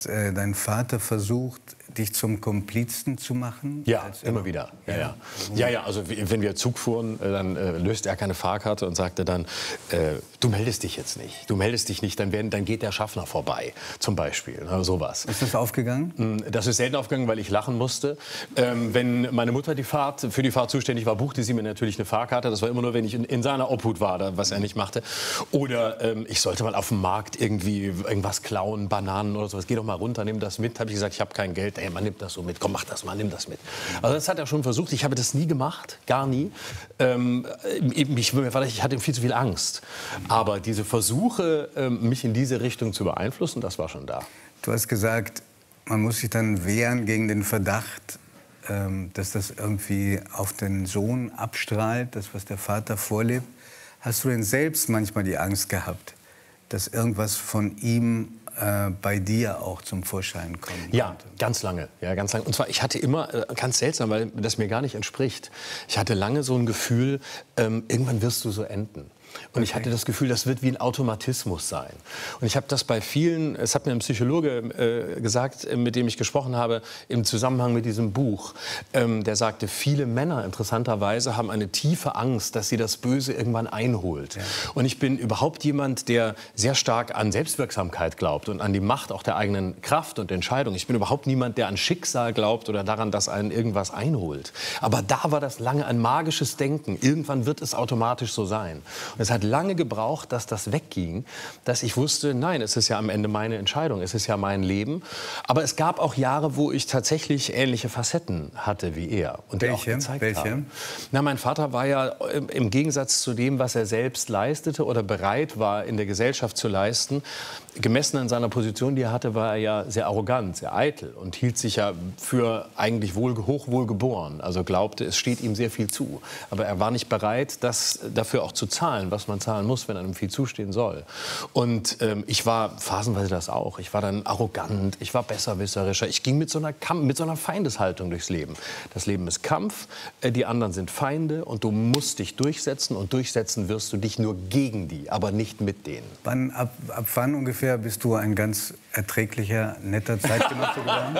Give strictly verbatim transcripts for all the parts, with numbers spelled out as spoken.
Äh, dein Vater versucht, dich zum Komplizen zu machen? Ja, immer wieder. Ja, ja. ja, ja also wenn wir Zug fuhren, dann äh, löste er keine Fahrkarte und sagte dann, äh, du meldest dich jetzt nicht. Du meldest dich nicht, dann, werden, dann geht der Schaffner vorbei, zum Beispiel. Ne, sowas. Ist das aufgegangen? Das ist selten aufgegangen, weil ich lachen musste. Ähm, wenn meine Mutter die Fahrt, für die Fahrt zuständig war, buchte sie mir natürlich eine Fahrkarte. Das war immer nur, wenn ich in, in seiner Obhut war, da, was er nicht machte. Oder ähm, ich sollte mal auf dem Markt irgendwie irgendwas klauen, Bananen oder sowas. Geh doch mal runter, nimm das mit. Habe ich gesagt, ich habe kein Geld. Ey, man nimmt das so mit. Komm, mach das mal, nimm das mit. Also das hat er schon versucht. Ich habe das nie gemacht, gar nie. Ähm, ich, ich hatte viel zu viel Angst. Aber diese Versuche, mich in diese Richtung zu beeinflussen, das war schon da. Du hast gesagt, man muss sich dann wehren gegen den Verdacht, dass das irgendwie auf den Sohn abstrahlt, das, was der Vater vorlebt. Hast du denn selbst manchmal die Angst gehabt, dass irgendwas von ihm äh, bei dir auch zum Vorschein kommen konnte? Ja, ganz lange. Ja, ganz lange. Und zwar, ich hatte immer, äh, ganz seltsam, weil das mir gar nicht entspricht, ich hatte lange so ein Gefühl, ähm, irgendwann wirst du so enden. Und ich hatte das Gefühl, das wird wie ein Automatismus sein. Und ich habe das bei vielen, es hat mir ein Psychologe äh, gesagt, mit dem ich gesprochen habe, im Zusammenhang mit diesem Buch, ähm, der sagte, viele Männer interessanterweise haben eine tiefe Angst, dass sie das Böse irgendwann einholt. Ja. Und ich bin überhaupt jemand, der sehr stark an Selbstwirksamkeit glaubt und an die Macht auch der eigenen Kraft und Entscheidung. Ich bin überhaupt niemand, der an Schicksal glaubt oder daran, dass einen irgendwas einholt. Aber da war das lange ein magisches Denken. Irgendwann wird es automatisch so sein. Und es hat lange gebraucht, dass das wegging, dass ich wusste, nein, es ist ja am Ende meine Entscheidung, es ist ja mein Leben. Aber es gab auch Jahre, wo ich tatsächlich ähnliche Facetten hatte wie er. Und der auch gezeigt Welche? Haben. Na, mein Vater war ja im Gegensatz zu dem, was er selbst leistete oder bereit war, in der Gesellschaft zu leisten, gemessen an seiner Position, die er hatte, war er ja sehr arrogant, sehr eitel und hielt sich ja für eigentlich wohl, hochwohl geboren. Also glaubte, es steht ihm sehr viel zu. Aber er war nicht bereit, das dafür auch zu zahlen, was man zahlen muss, wenn einem viel zustehen soll. Und ähm, ich war phasenweise das auch. Ich war dann arrogant, ich war besserwisserischer. Ich ging mit so einer, Kamp mit so einer Feindeshaltung durchs Leben. Das Leben ist Kampf, äh, die anderen sind Feinde und du musst dich durchsetzen. Und durchsetzen wirst du dich nur gegen die, aber nicht mit denen. Wann, ab, ab wann ungefähr bist du ein ganz erträglicher, netter Zeitgenosse geworden?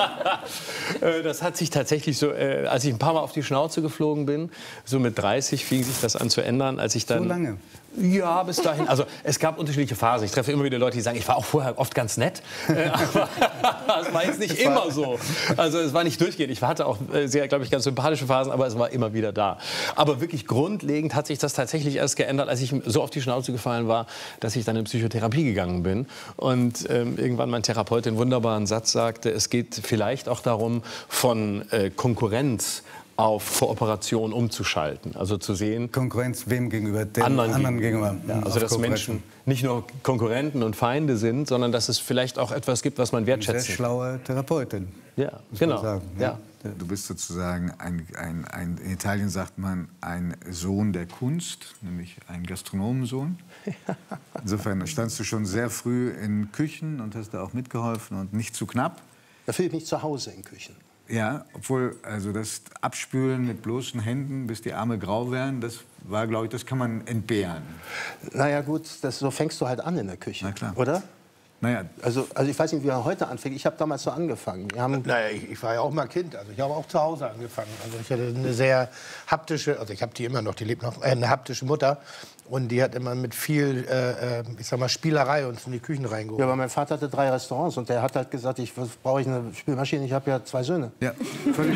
Das hat sich tatsächlich so, äh, als ich ein paar Mal auf die Schnauze geflogen bin, so mit dreißig fing sich das an zu ändern, als ich dann... So lange? Ja, bis dahin. Also es gab unterschiedliche Phasen. Ich treffe immer wieder Leute, die sagen, ich war auch vorher oft ganz nett. Äh, aber es war jetzt nicht immer so. Also es war nicht durchgehend. Ich hatte auch sehr, glaube ich, ganz sympathische Phasen, aber es war immer wieder da. Aber wirklich grundlegend hat sich das tatsächlich erst geändert, als ich so auf die Schnauze gefallen war, dass ich dann in Psychotherapie gegangen bin. Und ähm, irgendwann mein Therapeut den wunderbaren Satz sagte, es geht vielleicht auch darum, von äh, Konkurrenz auf Kooperation umzuschalten. Also zu sehen... Konkurrenz wem gegenüber? Den anderen, anderen gegenüber. gegenüber. Ja, also dass Menschen nicht nur Konkurrenten und Feinde sind, sondern dass es vielleicht auch etwas gibt, was man wertschätzen kann. Sehr schlaue Therapeutin. Ja, genau. Sagen, ja. Ja. Du bist sozusagen, ein, ein, ein, in Italien sagt man, ein Sohn der Kunst, nämlich ein Gastronomensohn. Insofern standst du schon sehr früh in Küchen und hast da auch mitgeholfen und nicht zu knapp. Da fühle ich mich zu Hause in Küchen. Ja, obwohl also das Abspülen mit bloßen Händen, bis die Arme grau werden, das war, glaube ich, das kann man entbehren. Naja gut, das, so fängst du halt an in der Küche, na klar. Oder? Naja. Also, also ich weiß nicht, wie er heute anfängt. Ich habe damals so angefangen. Wir haben naja, ich, ich war ja auch mal Kind. Also ich habe auch zu Hause angefangen. Also ich hatte eine sehr haptische, also ich habe die immer noch, die lebt noch, äh, eine haptische Mutter. Und die hat immer mit viel, äh, ich sag mal, Spielerei uns in die Küchen reingeholt. Ja, aber mein Vater hatte drei Restaurants und der hat halt gesagt, ich brauche ich eine Spülmaschine, ich habe ja zwei Söhne. Ja, völlig, völlig.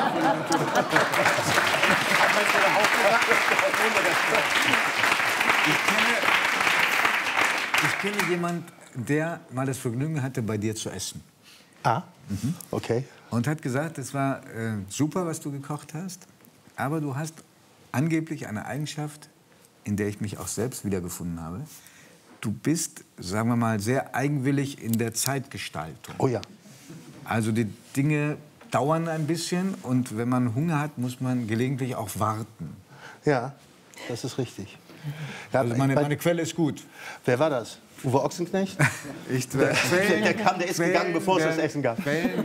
Ich kenne, ich kenne jemanden, der mal das Vergnügen hatte, bei dir zu essen. Ah, mhm. Okay. Und hat gesagt, es war äh, super, was du gekocht hast, aber du hast angeblich eine Eigenschaft, in der ich mich auch selbst wiedergefunden habe. Du bist, sagen wir mal, sehr eigenwillig in der Zeitgestaltung. Oh ja. Also die Dinge dauern ein bisschen und wenn man Hunger hat, muss man gelegentlich auch warten. Ja, das ist richtig. Ja, also meine, meine Quelle ist gut. Wer war das? Uwe Ochsenknecht? Ich, der, Quellen, der kam, der ist Quellen gegangen, bevor es das Essen gab.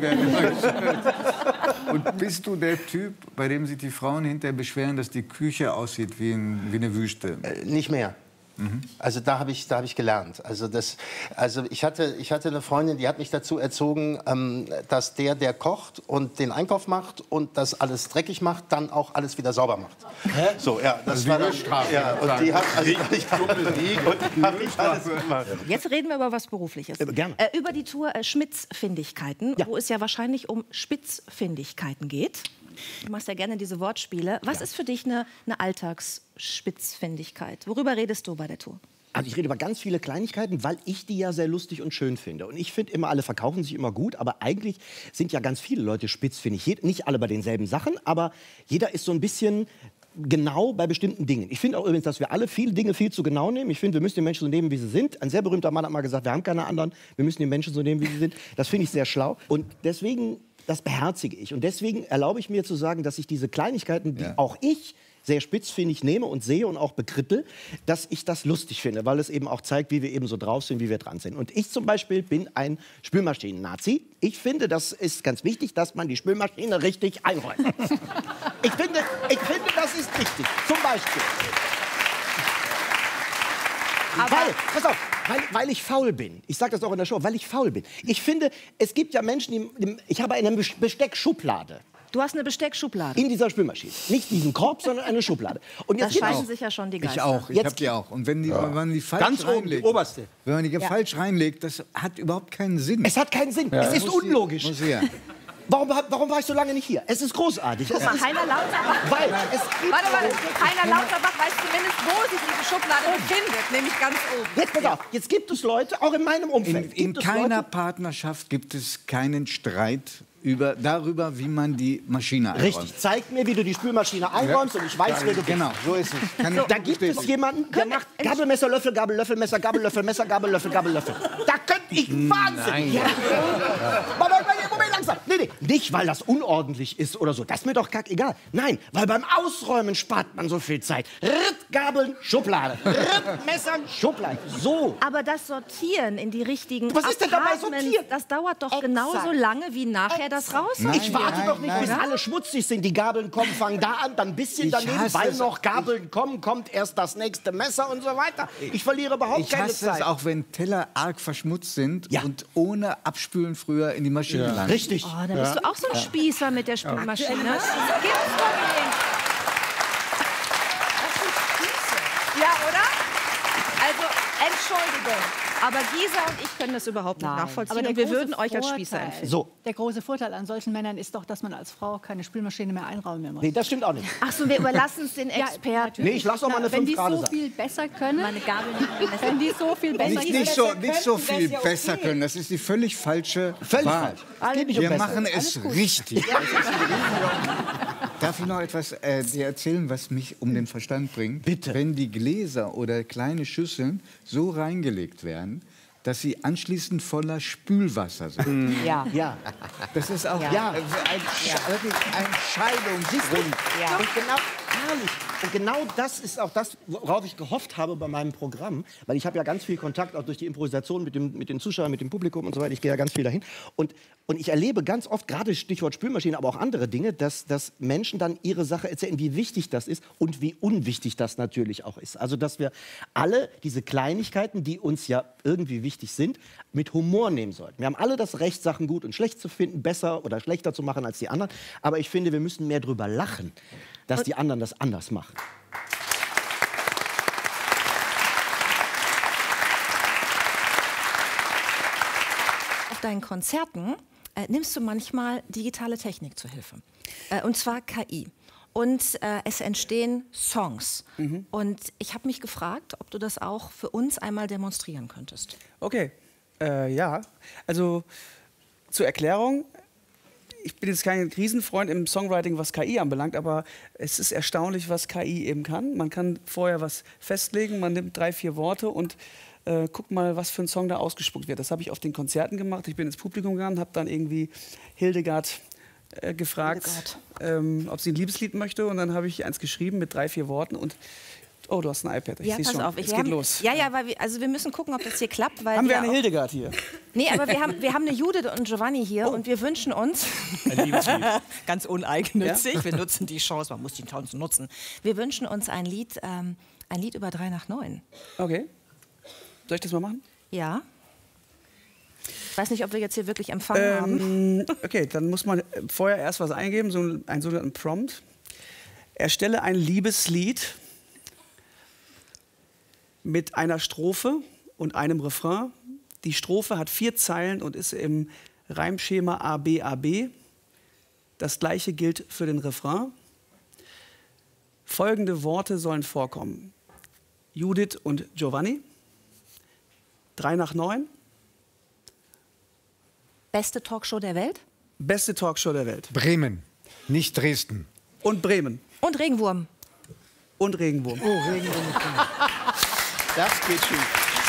Und bist du der Typ, bei dem sich die Frauen hinterher beschweren, dass die Küche aussieht wie, ein, wie eine Wüste? Äh, nicht mehr. Mhm. Also da habe ich, da hab ich gelernt. Also, das, also ich, hatte, ich hatte eine Freundin, die hat mich dazu erzogen, ähm, dass der, der kocht und den Einkauf macht und das alles dreckig macht, dann auch alles wieder sauber macht. Hä? So, ja, das war dann, ja, und die hat, also, ich hab, und hab ich alles gemacht. Jetzt reden wir über was Berufliches. Äh, gerne. Äh, über die Tour äh, Schmitz-Findigkeiten, Ja. wo es ja wahrscheinlich um Spitzfindigkeiten geht. Du machst ja gerne diese Wortspiele. Was Ja. ist für dich eine, eine Alltagsspitzfindigkeit? Worüber redest du bei der Tour? Also ich rede über ganz viele Kleinigkeiten, weil ich die ja sehr lustig und schön finde. Und ich finde immer, alle verkaufen sich immer gut, aber eigentlich sind ja ganz viele Leute spitzfindig. Je- Nicht alle bei denselben Sachen, aber jeder ist so ein bisschen genau bei bestimmten Dingen. Ich finde auch übrigens, dass wir alle viele Dinge viel zu genau nehmen. Ich finde, wir müssen die Menschen so nehmen, wie sie sind. Ein sehr berühmter Mann hat mal gesagt, wir haben keine anderen, wir müssen die Menschen so nehmen, wie sie sind. Das finde ich sehr schlau. Und deswegen, das beherzige ich. Und deswegen erlaube ich mir zu sagen, dass ich diese Kleinigkeiten, die Ja. auch ich sehr spitzfindig nehme und sehe und auch bekrittel, dass ich das lustig finde, weil es eben auch zeigt, wie wir eben so drauf sind, wie wir dran sind. Und ich zum Beispiel bin ein Spülmaschinen-Nazi. Ich finde, das ist ganz wichtig, dass man die Spülmaschine richtig einräumt. ich, finde, ich finde, das ist wichtig. Zum Beispiel. Weil, pass auf, weil, weil ich faul bin. Ich sage das auch in der Show, weil ich faul bin. Ich finde, es gibt ja Menschen, die, die ich habe eine Besteckschublade. Du hast eine Besteckschublade. In dieser Spülmaschine. Nicht diesen Korb, sondern eine Schublade. Und Da jetzt gibt scheiden es- sich ja schon die Ich Geister. auch, ich Jetzt- hab die auch. Und wenn, die, wenn man die falsch Ganz oben, die reinlegt, oberste. wenn man die falsch reinlegt, das hat überhaupt keinen Sinn. Es hat keinen Sinn. Es ist Muss die- unlogisch. muss her. Warum, warum war ich so lange nicht hier? Es ist großartig. Es Guck mal, ist, Heiner Lauterbach. weil es gibt Warte, warte. Heiner Lauterbach weiß zumindest, wo sich diese Schublade befindet, nämlich ganz oben. Jetzt pass auf, jetzt gibt es Leute, auch in meinem Umfeld. In, in gibt es keiner Leute, Partnerschaft gibt es keinen Streit über, darüber, wie man die Maschine einräumt. Richtig, zeig mir, wie du die Spülmaschine einräumst und ich weiß, wer du bist. Genau, so ist es. Kann ich Da gibt es bestätigen. jemanden, der macht Gabel, Messer, Löffel, Gabel, Löffel, Messer, Gabel, Löffel, Messer, Gabel, Löffel, Gabel, Löffel. Da könnte ich wahnsinnig. Ja. Moment, Moment, Moment, langsam. Nee, nee, nicht, weil das unordentlich ist oder so. Das ist mir doch kackegal. Nein, weil beim Ausräumen spart man so viel Zeit. Ritt, Gabeln, Schublade. Ritt, Messern, Schublade. So. Aber das Sortieren in die richtigen Was ist denn dabei Apartments, sortiert? das dauert doch genauso lange, wie nachher das raus ist. Ich warte nein, doch nicht, nein. bis alle schmutzig sind. Die Gabeln kommen, fangen da an, dann ein bisschen Ich daneben, hasse weil es. noch Gabeln kommen, kommt erst das nächste Messer und so weiter. Ich verliere überhaupt Ich keine hasse Zeit. es auch, wenn Teller arg verschmutzt sind Ja. und ohne Abspülen früher in die Maschine landen. Richtig. Oh, da bist du auch so ein Spießer mit der Spülmaschine. Das gibt's doch nicht. Ja, oder? Also, Entschuldigung. Aber Gisa und ich können das überhaupt nicht nachvollziehen. Aber der Und wir große würden euch als Vorteil- Spießer empfehlen. So. Der große Vorteil an solchen Männern ist doch, dass man als Frau keine Spülmaschine mehr einräumen muss. Nee, das stimmt auch nicht. Ach so, wir überlassen es den Experten. Nee, ich lasse auch mal eine Wenn fünf die Grad so sein. viel besser können, Meine Gabel nicht. wenn die so viel besser Nicht, nicht, so, nicht so viel besser können. Das ist die völlig falsche Völlig Wahl. falsch. Es geht nicht um Wir besser. machen es richtig. Darf ich noch etwas äh, dir erzählen, was mich um den Verstand bringt? Bitte. Wenn die Gläser oder kleine Schüsseln so reingelegt werden, dass sie anschließend voller Spülwasser sind. Ja. Ja. Das ist auch Ja. äh, ein, Sch- wirklich ein Scheidungsgrund. Und genau, herrlich. Und genau das ist auch das, worauf ich gehofft habe bei meinem Programm. Weil ich habe ja ganz viel Kontakt auch durch die Improvisation mit, dem, mit den Zuschauern, mit dem Publikum und so weiter. Ich gehe ja ganz viel dahin. Und, und ich erlebe ganz oft, gerade Stichwort Spülmaschine, aber auch andere Dinge, dass, dass Menschen dann ihre Sache erzählen, wie wichtig das ist und wie unwichtig das natürlich auch ist. Also, dass wir alle diese Kleinigkeiten, die uns ja irgendwie wichtig sind, mit Humor nehmen sollten. Wir haben alle das Recht, Sachen gut und schlecht zu finden, besser oder schlechter zu machen als die anderen. Aber ich finde, wir müssen mehr drüber lachen, dass die anderen das anders machen. Auf deinen Konzerten äh, nimmst du manchmal digitale Technik zur Hilfe. Äh, und zwar K I. Und äh, es entstehen Songs. Und ich habe mich gefragt, ob du das auch für uns einmal demonstrieren könntest. Okay, äh, ja. Also zur Erklärung, ich bin jetzt kein Riesenfreund im Songwriting, was K I anbelangt, aber es ist erstaunlich, was K I eben kann. Man kann vorher was festlegen, man nimmt drei, vier Worte und äh, guckt mal, was für ein Song da ausgespuckt wird. Das habe ich auf den Konzerten gemacht. Ich bin ins Publikum gegangen, habe dann irgendwie Hildegard äh, gefragt, Hildegard. Ähm, ob sie ein Liebeslied möchte. Und dann habe ich eins geschrieben mit drei, vier Worten und oh, du hast ein iPad. Ich Ja, seh's pass schon. auf. Ich, es wir geht haben, los. Ja, ja, weil wir, also wir müssen gucken, ob das hier klappt. Weil Haben wir eine auch, Hildegard hier? Nee, aber wir haben, wir haben eine Judith und Giovanni hier und wir wünschen uns... Ganz uneigennützig. Wir nutzen die Chance, man muss die Chance nutzen. Wir wünschen uns ein Lied, ähm, ein Lied über drei nach neun. Okay. Soll ich das mal machen? Ja. Ich weiß nicht, ob wir jetzt hier wirklich Empfang haben. Ähm, okay, dann muss man vorher erst was eingeben, so einen, einen sogenannten Prompt. Erstelle ein Liebeslied mit einer Strophe und einem Refrain. Die Strophe hat vier Zeilen und ist im Reimschema A B A B. Das gleiche gilt für den Refrain. Folgende Worte sollen vorkommen: Judith und Giovanni, drei nach neun. Beste Talkshow der Welt? Beste Talkshow der Welt. Bremen, nicht Dresden. Und Bremen. Und Regenwurm. Und Regenwurm. Oh, Regenwurm. Das geht schief.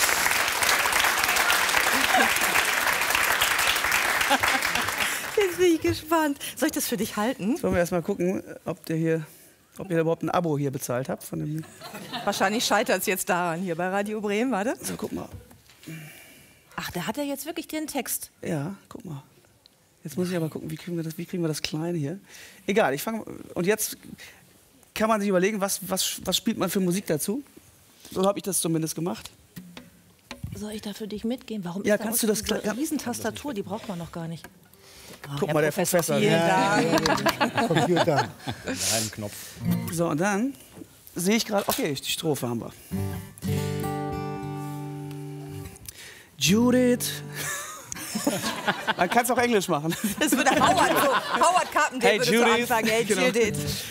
Jetzt bin ich gespannt. Soll ich das für dich halten? Jetzt wollen wir erst mal gucken, ob, der hier, ob ihr überhaupt ein Abo hier bezahlt habt. Von dem Wahrscheinlich scheitert es jetzt daran hier bei Radio Bremen, warte. so, guck mal. Ach, da hat er jetzt wirklich den Text. Ja, guck mal. Jetzt muss ich aber gucken, wie kriegen wir das, wie kriegen wir das Kleine hier? Egal, ich fange. Und jetzt kann man sich überlegen, was, was, was spielt man für Musik dazu? So habe ich das zumindest gemacht. Soll ich da für dich mitgehen? Warum Ja, ist da kannst du das diese klar- Riesentastatur? Die braucht man noch gar nicht. Oh, Guck Herr mal, der Professor. Vielen Ja. Dank. Computer. Ein Knopf. So, und dann sehe ich gerade, okay, die Strophe haben wir. Judith. Man kann es auch Englisch machen. Das würde Howard so. Howard Carpendale Hey, würde so Judith. anfangen. Hey, Genau. Judith.